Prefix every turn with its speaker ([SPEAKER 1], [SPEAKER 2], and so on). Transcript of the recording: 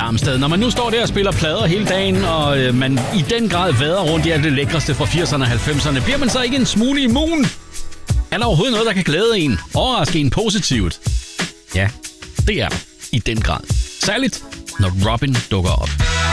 [SPEAKER 1] Darmsted. Når man nu står der og spiller plader hele dagen, og man i den grad vader rundt i alt det lækreste fra 80'erne og 90'erne, bliver man så ikke en smule immun? Er der overhovedet noget, der kan glæde en? Overraske en positivt? Ja, det er der. I den grad. Særligt, når Robin dukker op.